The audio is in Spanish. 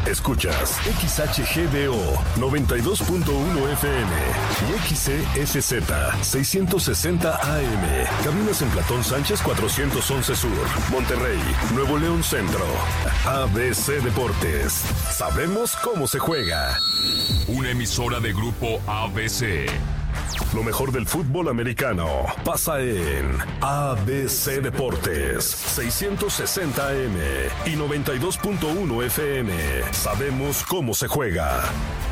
Escuchas XHGDO 92.1 FM y XESZ 660 AM. Cabinas en Platón Sánchez 411 Sur, Monterrey, Nuevo León Centro. ABC Deportes. Sabemos cómo se juega. Una emisora de Grupo ABC. Lo mejor del fútbol americano pasa en ABC Deportes 660 AM y 92.1 FM. Sabemos cómo se juega.